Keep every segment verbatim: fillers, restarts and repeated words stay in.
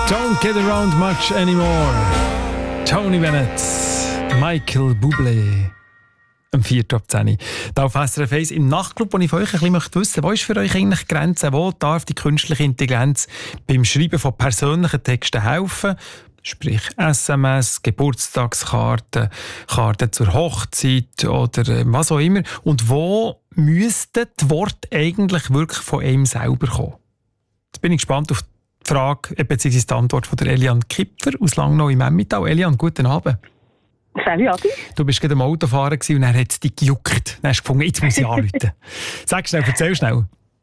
Don't get around much anymore. Tony Bennett, Michael Bublé. Am vierten ab zehn Uhr. Da auf S R F eins im Nachtclub, wo ich von euch ein bisschen wissen möchte, wo ist für euch eigentlich die Grenze? Wo darf die künstliche Intelligenz beim Schreiben von persönlichen Texten helfen? Sprich S M S, Geburtstagskarten, Karten zur Hochzeit oder was auch immer. Und wo müssten die Worte eigentlich wirklich von einem selber kommen? Jetzt bin ich gespannt auf die Frage bzw. die Antwort von der Eliane Kipfer aus Langnau im Emmental. Eliane, guten Abend. Salut, Adi. Du bist gerade am Autofahren und dann hat es dich gejuckt. Dann hast du gefunden, jetzt muss ich anrufen. Sag schnell, erzähl schnell.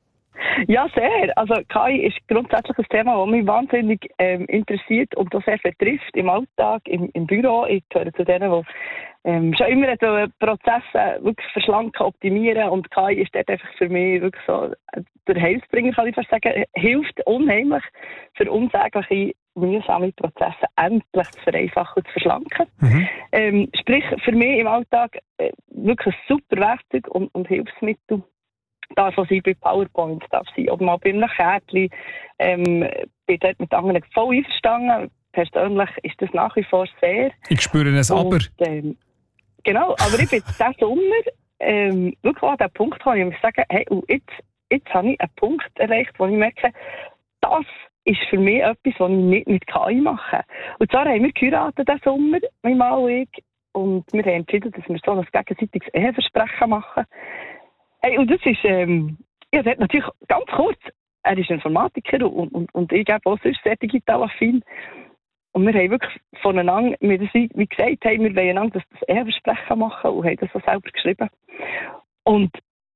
Ja, sehr. Also K I ist grundsätzlich ein Thema, das mich wahnsinnig ähm, interessiert und das sehr betrifft im Alltag, im, im Büro. Ich gehöre zu denen, die ähm, schon immer so Prozesse wirklich verschlanken, optimieren, und K I ist dort einfach für mich wirklich so der Heilsbringer, kann ich fast sagen. Hilft unheimlich für unsägliche, mühsame Prozesse endlich zu vereinfachen und zu verschlanken. Mhm. Ähm, sprich, für mich im Alltag äh, wirklich ein super Werkzeug und, und Hilfsmittel. Darf auch sein bei PowerPoint, darf sein, oder mal bei einem Kärtchen. Ähm, bin dort mit anderen voll einverstanden. Persönlich ist das nach wie vor sehr. Ich spüre es und, aber. Ähm, genau, aber ich bin diesen Sommer ähm, wirklich an den Punkt gekommen, ich muss sagen, hey, jetzt, jetzt habe ich einen Punkt erreicht, wo ich merke, das ist für mich etwas, was ich nicht mit K I mache. Und zwar haben wir geheiratet diesen Sommer, mein Mann und ich, und wir haben entschieden, dass wir so ein gegenseitiges Eheversprechen machen. Hey, und das ist, ähm, ja, das hat natürlich ganz kurz, er ist Informatiker und, und, und ich eben auch sonst sehr digital affin. Und wir haben wirklich voneinander, wir das, wie gesagt, haben, wir wollen einander das Eheversprechen machen und haben das so selber geschrieben. Und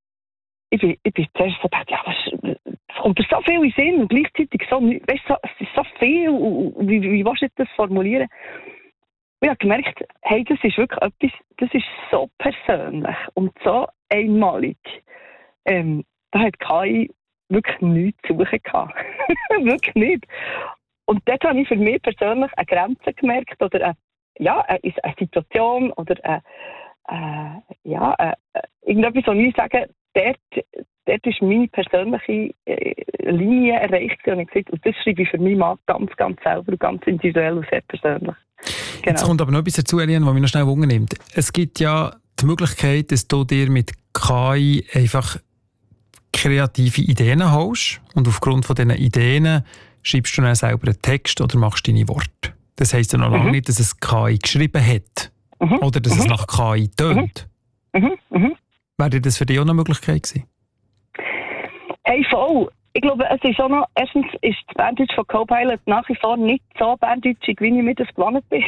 ich bin, ich bin zuerst so gedacht, ja, was, es kommt mir so viel in den Sinn und gleichzeitig so, weißt, so, es ist so viel, wie, wie willst du das formulieren? Und ich habe gemerkt, hey, das ist wirklich etwas, das ist so persönlich und so einmalig. Ähm, da hat K I wirklich nichts zu suchen gehabt. Wirklich nicht. Und dort habe ich für mich persönlich eine Grenze gemerkt oder eine, ja, eine, eine Situation oder eine, eine, ja, eine, irgendetwas, wo ich sage, dort, dort ist meine persönliche äh, Linie erreicht und ich gesagt, und das schreibe ich für mich mal ganz, ganz selber und ganz individuell und sehr persönlich. Genau. Jetzt kommt aber noch etwas dazu, Eliane, was mich noch schnell wundernimmt. Es gibt ja die Möglichkeit, dass du dir mit K I einfach kreative Ideen holst und aufgrund von diesen Ideen schreibst du dann selber einen Text oder machst deine Worte. Das heisst ja noch lange mhm. nicht, dass es K I geschrieben hat mhm. oder dass mhm. es nach K I tönt. Mhm. Mhm. Wäre das für dich auch eine Möglichkeit gewesen? Hey, voll. Ich glaube, es ist auch noch, erstens ist das Berndeutsch von Copilot nach wie vor nicht so berndeutschig, wie ich mir das gewohnt bin.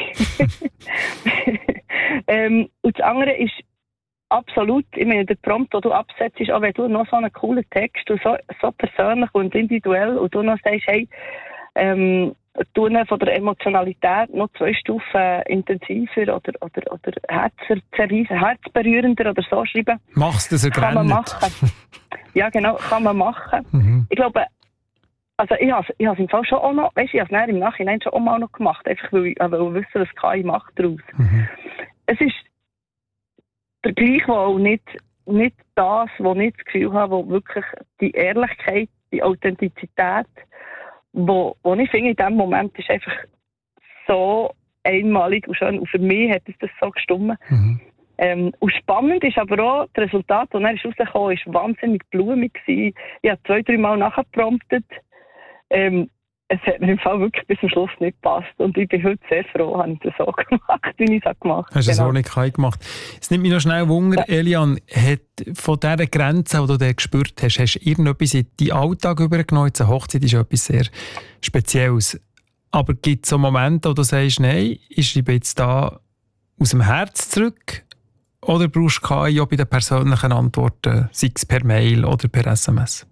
ähm, und das andere ist absolut, ich meine, der Prompt, den du absetzt, ist auch wenn du noch so einen coolen Text und so, so persönlich und individuell und du noch sagst, hey, ähm, du von der Emotionalität noch zwei Stufen intensiver oder, oder, oder herzzerreissen, herzberührender oder so schreiben. Machst du das kann man machen. Ja, genau, kann man machen. Mhm. Ich glaube, also ich habe ich es im Fall schon auch noch, weißt du, ich habe es im Nachhinein schon auch mal noch gemacht, einfach weil ich weil wissen, was K I macht daraus. Mhm. Es ist der gleiche, wo auch nicht, nicht das, wo ich das Gefühl habe, wo wirklich die Ehrlichkeit, die Authentizität, wo, wo ich finde, in diesem Moment ist einfach so einmalig und schön. Und für mich hat es das so gestimmt. Mhm. Ähm, und spannend ist aber auch, das Resultat, das dann rausgekommen ist, wahnsinnig blumig gewesen. Ich habe zwei, drei Mal nachgepromptet. Ähm, es hat mir im Fall wirklich bis zum Schluss nicht gepasst. Und ich bin heute sehr froh, habe ich das so gemacht, wie ich es gemacht habe. Hast du genau. so nicht K I gemacht? Es nimmt mich noch schnell Wunder, ja. Eliane, hat von dieser Grenze, die du da gespürt hast, hast du irgendetwas in deinen Alltag übergenommen? Eine Hochzeit ist etwas sehr Spezielles. Aber gibt es so Momente, wo du sagst, nein, ich schreibe jetzt da aus dem Herz zurück? Oder brauchst du K I auch bei den persönlichen Antworten, sei es per Mail oder per S M S?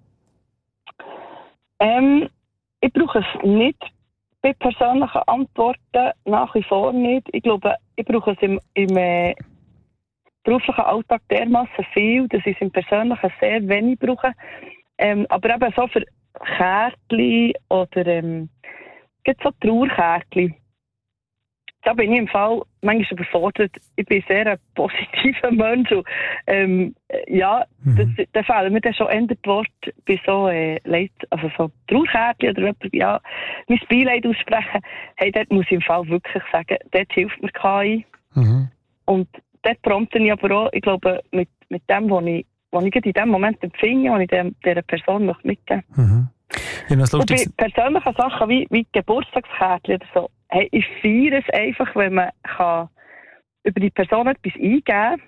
Ähm, ich brauche es nicht bei persönlichen Antworten, nach wie vor nicht. Ich glaube, ich brauche es im, im äh, beruflichen Alltag dermassen viel, dass ich es im persönlichen sehr wenig brauche. Ähm, aber eben so für Kärtchen oder ähm, gibt so Trauerkärtchen. da bin ich im Fall manchmal überfordert. Ich bin sehr ein positiver Mensch. Und, ähm, ja, mhm. das, da fehlen mir dann schon eher die Worte bei so äh, Leuten, also so Trauerkärtchen oder jemand, ja, mein Beileid aussprechen. Hey, dort muss ich im Fall wirklich sagen, dort hilft mir K I. Mhm. Und dort prompte ich aber auch, ich glaube, mit, mit dem, was ich, was ich in dem Moment empfinde, was ich dem, dieser Person noch mitgeben möchte. Mhm. Ja, und bei persönlichen Sachen wie, wie Geburtstagskärtchen oder so, hey, ich feiere es einfach, wenn man kann über die Person etwas eingeben kann.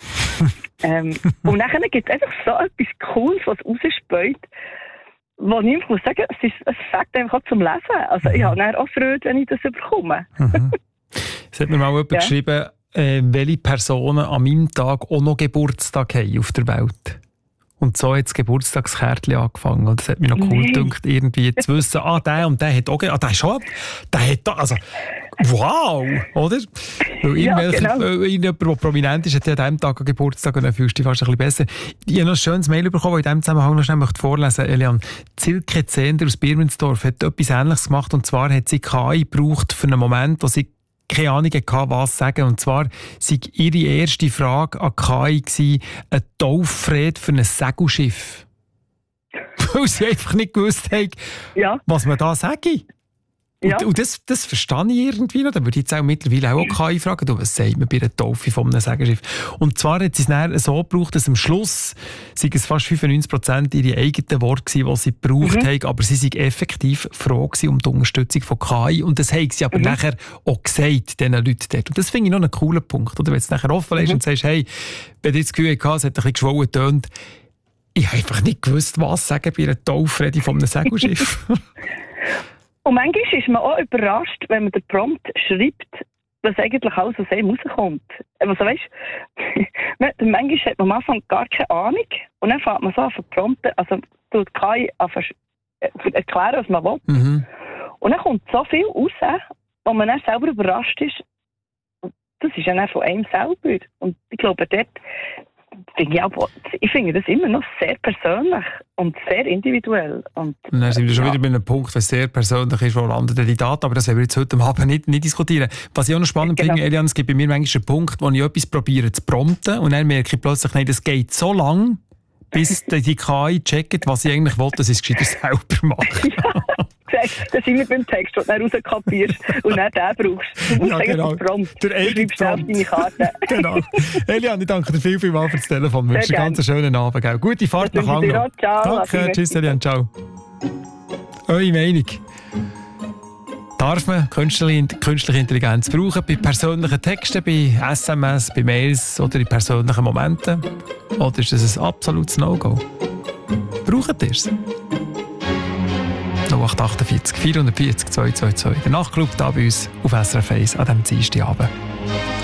ähm, und dann gibt es einfach so etwas Cooles, was rausspäut, wo ich einfach muss sagen, es, ist, es sagt einfach auch zum Lesen. Also mhm. ich habe dann auch Freude, wenn ich das bekomme. Mhm. Es hat mir mal jemand ja. geschrieben, äh, welche Personen an meinem Tag auch noch Geburtstag haben auf der Welt. Und so hat das Geburtstagskärtchen angefangen. Und das hat mich noch cool gedacht, irgendwie zu wissen, ah, der und der hat auch, ah, der ist schon, der hat da, also, wow, oder? Weil ja, genau. Irgendjemand, der prominent ist, hat ja an diesem Tag einen Geburtstag und dann fühlst du dich fast ein bisschen besser. Ich habe noch ein schönes Mail bekommen, das ich in diesem Zusammenhang noch schnell vorlesen möchte. Elian, Silke Zehnder aus Birmensdorf hat etwas Ähnliches gemacht, und zwar hat sie K I gebraucht für einen Moment, wo sie keine Ahnung hatte, was sagen. Und zwar war ihre erste Frage an K I gewesen, ein Tauffred für ein Segelschiff. Weil sie einfach nicht gewusst haben, ja. was man da sage. Ja. Und, und das, das verstehe ich irgendwie noch. Da würde ich jetzt auch mittlerweile auch K I fragen, du, was sagt man bei einer Taufe von einem Segelschiff? Und zwar hat sie es dann so gebraucht, dass am Schluss sind es fast fünfundneunzig Prozent ihre eigenen Worte gewesen, die sie gebraucht mhm. haben, aber sie sind effektiv froh gewesen um die Unterstützung von K I. Und das haben sie aber mhm. nachher auch gesagt, diesen Leuten dort. Und das finde ich noch einen coolen Punkt. Oder wenn du es nachher offen lässt mhm. und sagst, hey, wenn du das Gefühl hast, es hat ein bisschen geschwollen getönt, ich habe einfach nicht gewusst, was sagen bei einer Taufrede von einem Segelschiff. Und manchmal ist man auch überrascht, wenn man den Prompt schreibt, was eigentlich alles aus einem rauskommt. Also weißt, manchmal hat man am Anfang gar keine Ahnung und dann fängt man so an zu prompten, also tut K I an erklären, was man will. Mhm. Und dann kommt so viel raus, wo man dann selber überrascht ist. Das ist ja dann von einem selber. Und ich glaube, dort finde ich, auch, ich finde das immer noch sehr persönlich und sehr individuell. Und dann sind wir schon ja. wieder bei einem Punkt, was sehr persönlich ist, wo landet die Daten, aber das werden wir jetzt heute Abend nicht, nicht diskutieren. Was ich auch noch spannend genau. finde, Elian, es gibt bei mir manchmal einen Punkt, wo ich etwas probiere zu prompten und dann merke ich plötzlich, nein, das geht so lang, bis die K I checkt, was ich eigentlich wollte, dass ich es gescheiter selber mache. Ja, das sind wir beim Text, den du dann rauskopierst und dann den brauchst. Du musst ja, genau. den Prompt. Der eigene Prompt. Deine Karte. Genau. Elian, ich danke dir viel, viel mal für das Telefon. Ich wünsche dir einen ganz schönen Abend. Gell? Gute Fahrt nach Hause. Danke, tschüss Elian, ciao. Eure Meinung? Darf man künstliche Intelligenz brauchen bei persönlichen Texten, bei S M S, bei Mails oder in persönlichen Momenten? Oder ist das ein absolutes No-Go? Braucht ihr es? null acht achtundvierzig vierhundertvierzig zweihundertzweiundzwanzig. Der Nachtclub hier bei uns auf S R F eins an diesem Dienstagabend.